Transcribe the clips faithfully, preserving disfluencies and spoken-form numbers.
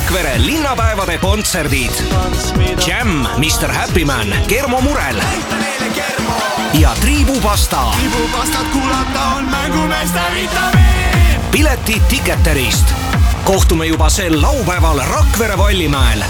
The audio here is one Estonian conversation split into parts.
Rakvere linnapäevade kontserdid. Jam, mister Happy Man, Kermo Murel ja Triibupasta. Triibupastat kuulata on mängumeeste vitamiin. Piletid Ticketerist. Kohtume juba sel laupäeval Rakvere Vallimäel.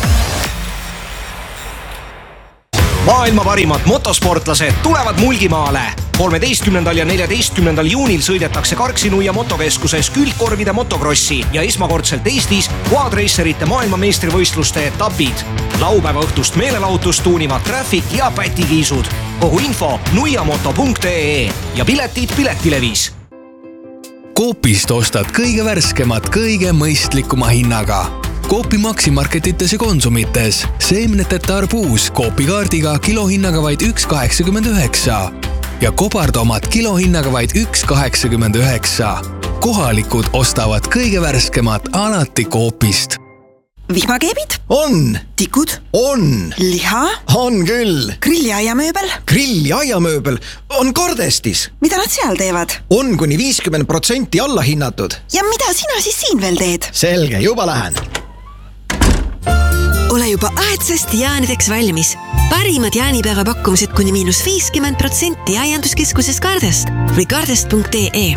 Maailma parimad motosportlased tulevad Mulgimaale. kolmeteistkümnendal ja neljateistkümnendal juunil sõidetakse Karksi-Nuia motokeskuses külgkorvide motokrossi ja esmakordselt Eestis quadracerite maailmameistrivõistluste etapid. Laupäeva õhtust meelelahutust tuunivad Traffic ja Pätikiisud. Kogu info nuiamoto punkt ee ja piletid Piletilevis. Coopist ostad kõige värskemat, kõige mõistlikuma hinnaga. Coopi maksimarketites ja konsumites. Seemneteta arbuus Coopi kaardiga kilohinnaga vaid üks kaheksakümmend üheksa ja kobartomat kilohinnaga vaid üks kaheksakümmend üheksa. Kohalikud ostavad kõige värskemat alati Coopist. Vihmakeebid? On. Tikud? On. Liha? On küll. Grilliaiamööbel? Grilliaiamööbel on Kordestis. Mida nad seal teevad? On kuni viiskümmend protsenti alla hinnatud. Ja mida sina siis siin veel teed? Selge, juba lähen. Ole juba aedsast jäänideks valmis. Parimad jäänipääva pakkumised kuni miinus viiskümmend protsenti aianduskeskuses Kardest või kardest punkt ee.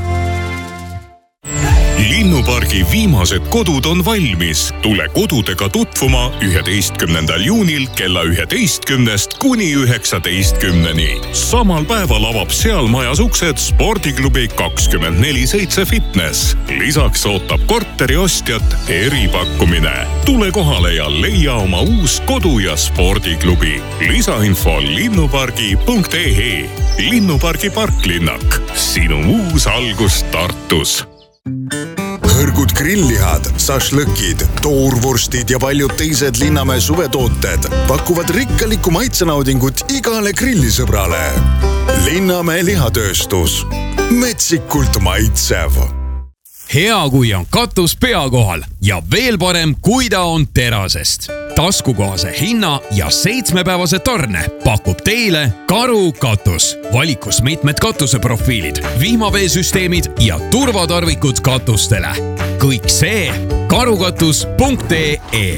Linnupargi viimased kodud on valmis. Tule kodudega tutvuma üheteistkümnendal juunil kella üheteistkümnest kuni üheksateistkümneni. Samal päeval avab seal majas uksed spordiklubi kakskümmend neli seitse fitness. Lisaks ootab korteri ostjat eripakkumine. Tule kohale ja leia oma uus kodu ja spordiklubi. Lisainfo linnupargi punkt ee. Linnupargi parklinnak. Sinu uus algus Tartus. Hõrgud grillihad, sašlõkid, toorvorstid ja paljud teised Linnamäe suvetooted pakuvad rikkalikku maitsenaudingut igale grillisõbrale. Linnamäe lihatööstus. Metsikult maitsev. Hea, kui on katus pea kohal ja veel parem, kui ta on terasest. Taskukohase hinna ja seitsmepäevase tarne pakub teile Karu katus. Valikus mitmed katuseprofiilid, vihmaveesüsteemid ja turvatarvikud katustele. Kõik see karukatus punkt ee.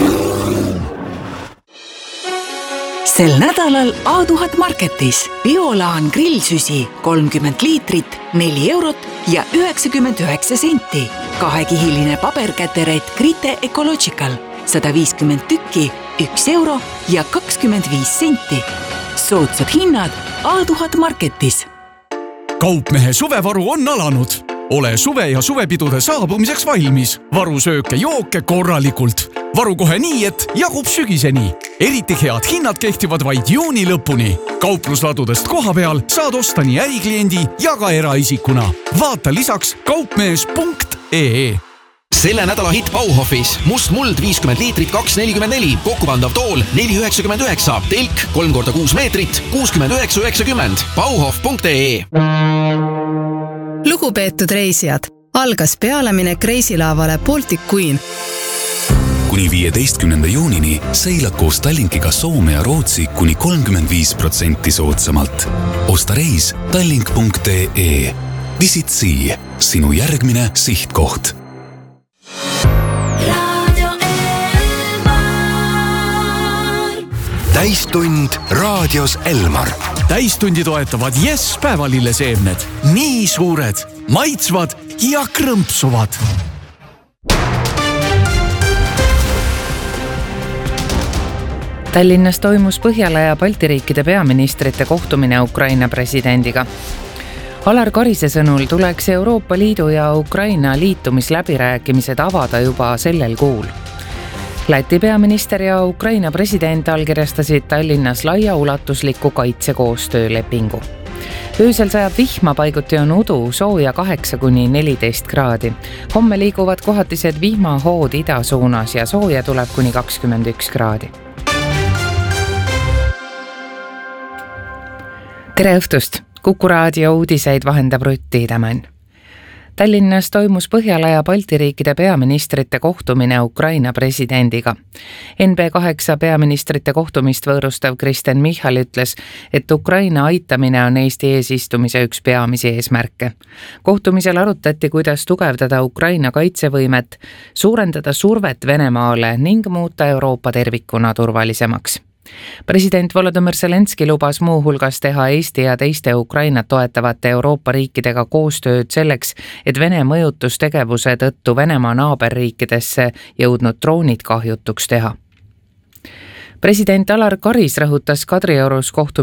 Sel nädalal A tuhat Marketis Biolaan grillsüsi kolmkümmend liitrit, neli eurot ja üheksakümmend üheksa senti. Kahekihiline paberkäteret Grite Ecological sada viiskümmend tükki, üks euro ja kakskümmend viis senti. Soodsad hinnad A tuhat Marketis. Kaupmehe suvevaru on alanud. Ole suve ja suvepidude saabumiseks valmis. Varu sööke jooke korralikult. Varu kohe nii, et jagub sügiseni. Eriti head hinnad kehtivad vaid juuni lõpuni. Kauplusladudest koha peal saad osta nii ärikliendi ja ka eraisikuna. Vaata lisaks kaupmees punkt ee. Selle nädala hitt Bauhofis. Must muld viiskümmend liitrit, kaks nelikümmend neli. Kokkupandav tool neli üheksakümmend üheksa. Telk kolm korda kuus meetrit, kuuskümmend üheksa üheksakümmend. Bauhof punkt ee. Lugupeetud reisijad, algas pealeminek reisilaavale Baltic Queen. Kuni viieteistkümnenda juunini seilad koos Tallinkiga Soome ja Rootsi kuni kolmkümmend viis protsenti soodsamalt. Osta reis tallink punkt ee. Visit Sea, sinu järgmine sihtkoht. Täistund raadios Elmar. Täistundi toetavad Yes päevalilleseemned. Nii suured, maitsvad ja krõmpsuvad. Tallinnas toimus Põhjala ja Balti riikide peaministrite kohtumine Ukraina presidendiga. Alar Karise sõnul tuleks Euroopa Liidu ja Ukraina liitumisläbirääkimised avada juba sellel kuul. Läti peaminister ja Ukraina president allkirjastasid Tallinnas laiaulatusliku kaitsekoostöölepingu. Öösel sajab vihma, paiguti on udu, sooja kaheksa kuni neliteist kraadi. Homme liiguvad kohatised vihmahood idasuunas ja sooja tuleb kuni kakskümmend üks kraadi. Tere õhtust! Kuku raadio uudiseid vahendab Rutt Tiidemann. Tallinnas toimus Põhjala ja Balti riikide peaministrite kohtumine Ukraina presidendiga. N B kaheksa peaministrite kohtumist võõrustav Kristen Michal ütles, et Ukraina aitamine on Eesti eesistumise üks peamisi eesmärke. Kohtumisel arutati, kuidas tugevdada Ukraina kaitsevõimet, suurendada survet Venemaale ning muuta Euroopa tervikuna turvalisemaks. President Volodymyr Zelenski lubas muu hulgas teha Eesti ja teiste Ukrainat toetavate Euroopa riikidega koostööd selleks, et Vene mõjutustegevuse tõttu Venemaa naaberriikidesse jõudnud droonid kahjutuks teha. President Alar Karis rõhutas Kadriorus kohtumisel